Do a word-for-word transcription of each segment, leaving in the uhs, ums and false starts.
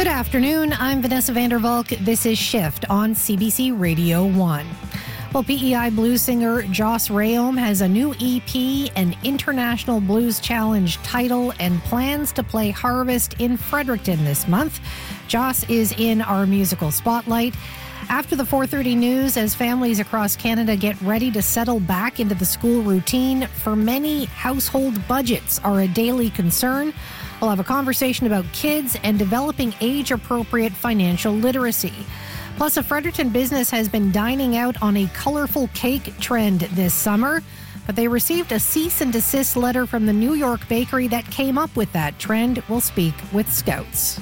Good afternoon. I'm Vanessa Vandervalk. This is Shift on C B C Radio one. Well, P E I blues singer Joss Rayom has a new E P, an International Blues Challenge title, and plans to play Harvest in Fredericton this month. Joss is in our musical spotlight. After the four thirty news, as families across Canada get ready to settle back into the school routine, for many, household budgets are a daily concern. We'll have a conversation about kids and developing age-appropriate financial literacy. Plus, a Fredericton business has been dining out on a colorful cake trend this summer, but they received a cease and desist letter from the New York bakery that came up with that trend. We'll speak with Scouts.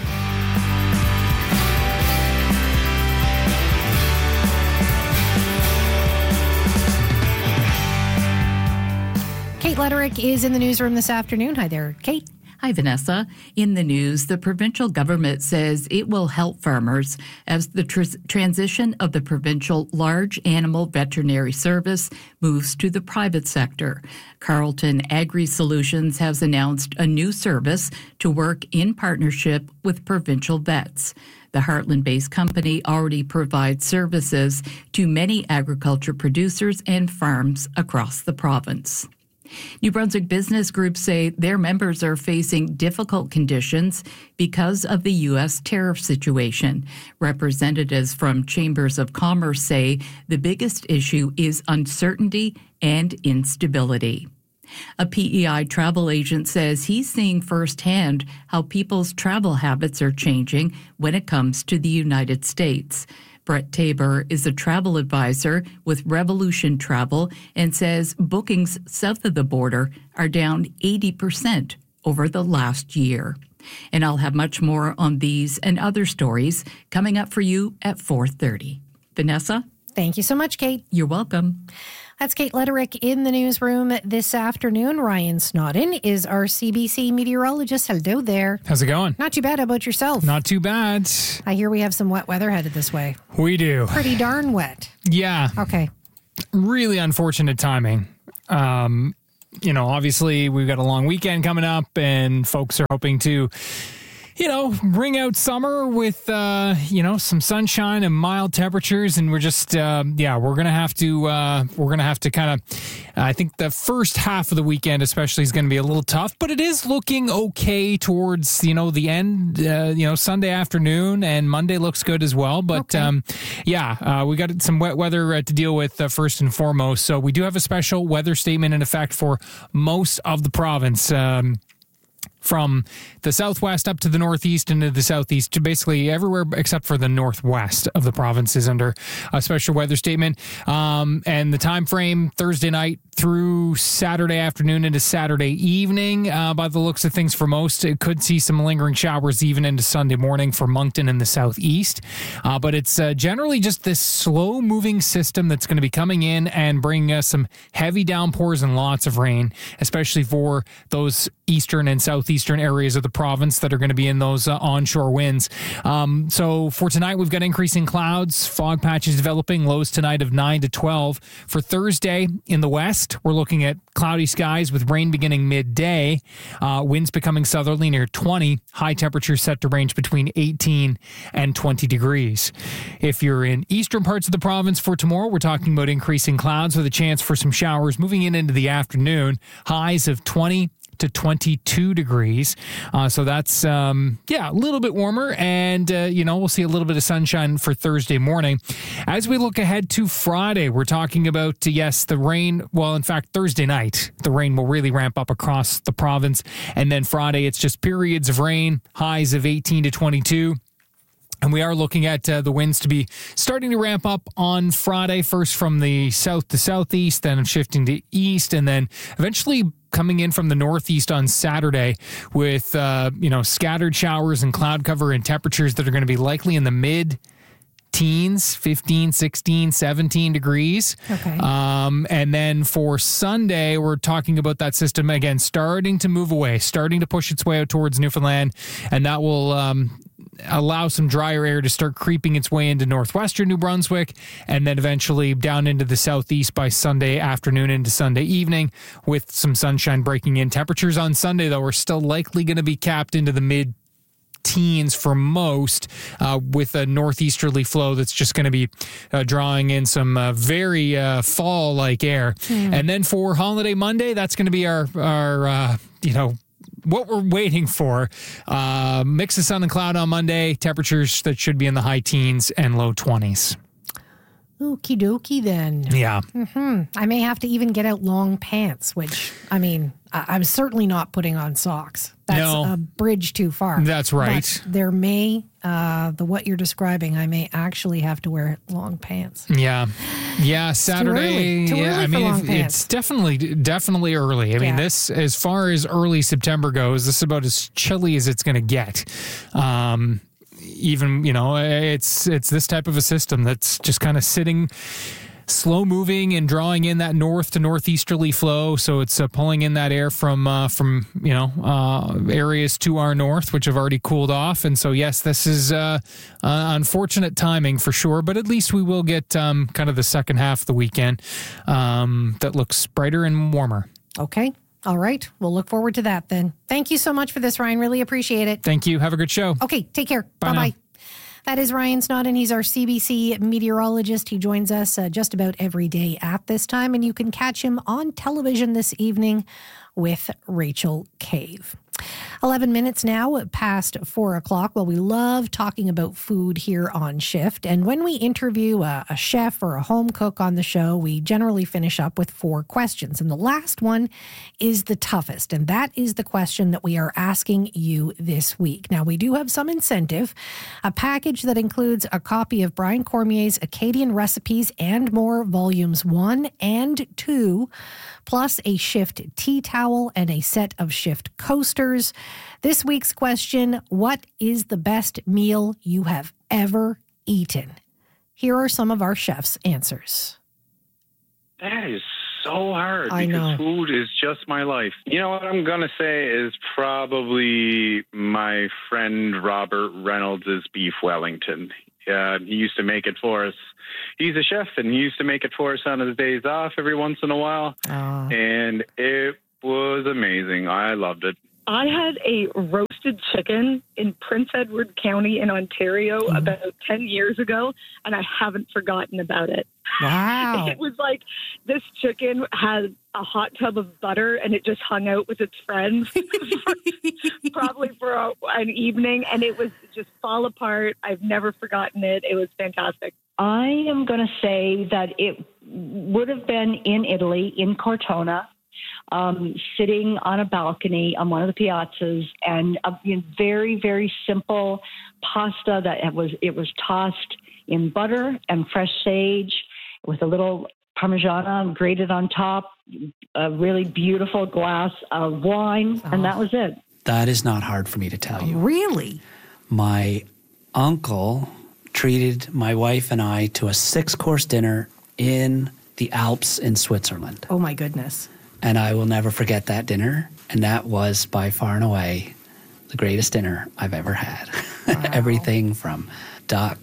Kate Lederick is in the newsroom this afternoon. Hi there, Kate. Hi, Vanessa. In the news, the provincial government says it will help farmers as the tr- transition of the provincial large animal veterinary service moves to the private sector. Carleton Agri Solutions has announced a new service to work in partnership with provincial vets. The Heartland-based company already provides services to many agriculture producers and farms across the province. New Brunswick business groups say their members are facing difficult conditions because of the U S tariff situation. Representatives from Chambers of Commerce say the biggest issue is uncertainty and instability. A P E I travel agent says he's seeing firsthand how people's travel habits are changing when it comes to the United States. Brett Tabor is a travel advisor with Revolution Travel and says bookings south of the border are down eighty percent over the last year. And I'll have much more on these and other stories coming up for you at four thirty. Vanessa? Thank you so much, Kate. You're welcome. That's Kate Lederick in the newsroom this afternoon. Ryan Snodden is our C B C meteorologist. Hello there. How's it going? Not too bad. How about yourself? Not too bad. I hear we have some wet weather headed this way. We do. Pretty darn wet. Yeah. Okay. Really unfortunate timing. Um, you know, obviously we've got a long weekend coming up and folks are hoping to, you know, bring out summer with, uh, you know, some sunshine and mild temperatures. And we're just, uh, yeah, we're going to have to, uh, we're going to have to kind of, I think the first half of the weekend especially is going to be a little tough, but it is looking okay towards, you know, the end, uh, you know, Sunday afternoon, and Monday looks good as well. But, okay. um, yeah, uh, we got some wet weather uh, to deal with uh, first and foremost. So we do have a special weather statement in effect for most of the province. Um, From the southwest up to the northeast and to the southeast, to basically everywhere except for the northwest of the province is under a special weather statement. Um, and the time frame, Thursday night through Saturday afternoon into Saturday evening. Uh, by the looks of things for most, it could see some lingering showers even into Sunday morning for Moncton in the southeast. Uh, but it's uh, generally just this slow-moving system that's going to be coming in and bringing us some heavy downpours and lots of rain, especially for those eastern and southeastern areas of the province that are going to be in those uh, onshore winds. Um, so for tonight, we've got increasing clouds, fog patches developing, lows tonight of nine to twelve. For Thursday in the west, we're looking at cloudy skies with rain beginning midday, uh, winds becoming southerly near twenty, high temperatures set to range between eighteen and twenty degrees. If you're in eastern parts of the province for tomorrow, we're talking about increasing clouds with a chance for some showers moving in into the afternoon, highs of twenty to twenty-two degrees. Uh, so that's, um, yeah, a little bit warmer. And, uh, you know, we'll see a little bit of sunshine for Thursday morning. As we look ahead to Friday, we're talking about, yes, the rain. Well, in fact, Thursday night, the rain will really ramp up across the province. And then Friday, it's just periods of rain, highs of eighteen to twenty-two. And we are looking at uh, the winds to be starting to ramp up on Friday, first from the south to southeast, then shifting to east, and then eventually coming in from the northeast on Saturday with, uh, you know, scattered showers and cloud cover and temperatures that are going to be likely in the mid teens, fifteen, sixteen, seventeen degrees. Okay. Um, and then for Sunday, we're talking about that system again, starting to move away, starting to push its way out towards Newfoundland. And that will, um, allow some drier air to start creeping its way into northwestern New Brunswick, and then eventually down into the southeast by Sunday afternoon into Sunday evening, with some sunshine breaking in. Temperatures on Sunday, though, are still likely going to be capped into the mid teens for most, uh, with a northeasterly flow that's just going to be uh, drawing in some uh, very uh, fall-like air. Mm. And then for Holiday Monday, that's going to be our, our uh, you know, what we're waiting for. Uh, mix of sun and cloud on Monday, temperatures that should be in the high teens and low twenties. Okie dokie then. Yeah. Mm-hmm. I may have to even get out long pants, which, I mean, I- I'm certainly not putting on socks. That's no, a bridge too far. That's right. But there may, uh, the what you're describing, I may actually have to wear long pants. Yeah. Yeah, Saturday. It's too early. Too yeah, early I for mean, long it- pants. it's definitely, definitely early. I mean, Yeah. this, as far as early September goes, this is about as chilly as it's going to get. Um, even, you know, it's it's this type of a system that's just kind of sitting, slow moving and drawing in that north to northeasterly flow. So it's uh, pulling in that air from, uh, from you know, uh, areas to our north, which have already cooled off. And so, yes, this is uh, uh, unfortunate timing for sure, but at least we will get um, kind of the second half of the weekend um, that looks brighter and warmer. Okay. All right. We'll look forward to that then. Thank you so much for this, Ryan. Really appreciate it. Thank you. Have a good show. Okay. Take care. Bye Bye-bye. now. That is Ryan Snodden. He's our C B C meteorologist. He joins us uh, just about every day at this time, and you can catch him on television this evening with Rachel Cave. eleven minutes now past four o'clock. Well, we love talking about food here on Shift. And when we interview a, a chef or a home cook on the show, we generally finish up with four questions. And the last one is the toughest. And that is the question that we are asking you this week. Now, we do have some incentive, a package that includes a copy of Brian Cormier's Acadian Recipes and More, Volumes one and two, plus a Shift tea towel and a set of Shift coasters. This week's question, what is the best meal you have ever eaten? Here are some of our chefs' answers. That is so hard I because know. food is just my life. You know what I'm going to say is probably my friend Robert Reynolds' beef Wellington. Uh, he used to make it for us. He's a chef, and he used to make it for us on his days off every once in a while. Uh, And it was amazing. I loved it. I had a roasted chicken in Prince Edward County in Ontario Mm. about ten years ago, and I haven't forgotten about it. wow. It was like this chicken had a hot tub of butter, and it just hung out with its friends, probably for a, an evening, and it was just fall apart. I've never forgotten it. It was fantastic. I am going to say that it would have been in Italy, in Cortona, um, sitting on a balcony on one of the piazzas, and a you know, very, very simple pasta that was it was tossed in butter and fresh sage with a little Parmigiana grated on top, a really beautiful glass of wine, Oh. and that was it. That is not hard for me to tell you. Really? My uncle treated my wife and I to a six-course dinner in the Alps in Switzerland. Oh, my goodness. And I will never forget that dinner. And that was by far and away the greatest dinner I've ever had. Wow. Everything from duck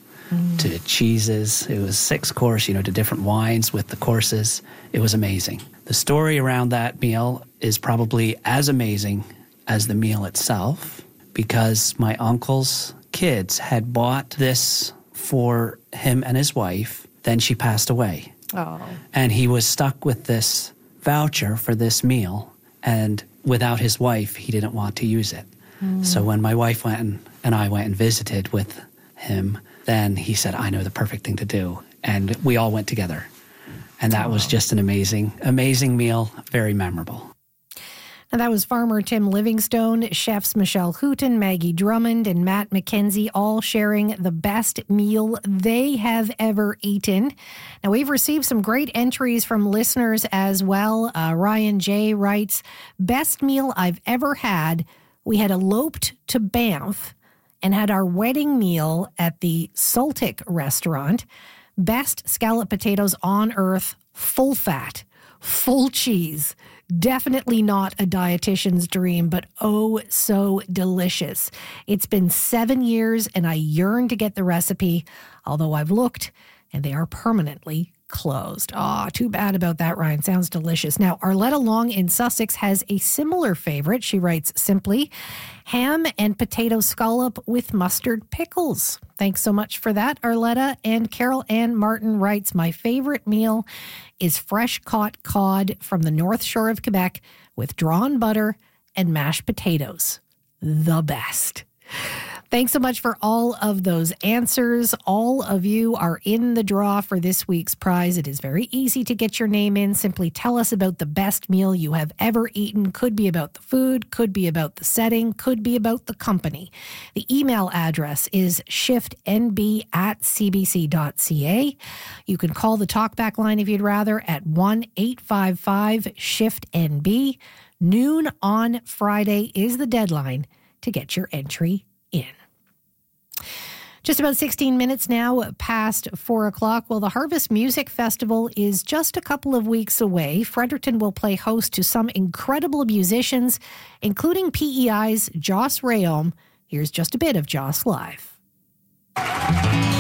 Mm. to cheeses. It was six course, you know, to different wines with the courses. It was amazing. The story around that meal is probably as amazing as the meal itself, because my uncle's kids had bought this for him and his wife. Then she passed away. Oh. And he was stuck with this voucher for this meal. And without his wife, he didn't want to use it. Mm. So when my wife went and, and I went and visited with him, then he said, I know the perfect thing to do. And we all went together. And that oh. was just an amazing, amazing meal, very memorable. And that was farmer Tim Livingstone, chefs Michelle Hooton, Maggie Drummond, and Matt McKenzie, all sharing the best meal they have ever eaten. Now, we've received some great entries from listeners as well. Uh, Ryan J. writes, best meal I've ever had. We had eloped to Banff and had our wedding meal at the Saltic restaurant. Best scallop potatoes on earth, full fat, full cheese. Definitely not a dietitian's dream, but oh, so delicious. It's been seven years and I yearn to get the recipe, although I've looked and they are permanently closed. Oh, too bad about that, Ryan. Sounds delicious. Now, Arletta Long in Sussex has a similar favorite. She writes simply, ham and potato scallop with mustard pickles. Thanks so much for that, Arletta. And Carol Ann Martin writes, my favorite meal is fresh caught cod from the North Shore of Quebec with drawn butter and mashed potatoes. The best. Thanks so much for all of those answers. All of you are in the draw for this week's prize. It is very easy to get your name in. Simply tell us about the best meal you have ever eaten. Could be about the food, could be about the setting, could be about the company. The email address is shiftnb at cbc.ca. You can call the talkback line if you'd rather at one eight five five shift N B. Noon on Friday is the deadline to get your entry in. Just about sixteen minutes now past four o'clock. Well, the Harvest Music Festival is just a couple of weeks away. Fredericton will play host to some incredible musicians, including P E I's Joss Rayom. Here's just a bit of Joss live.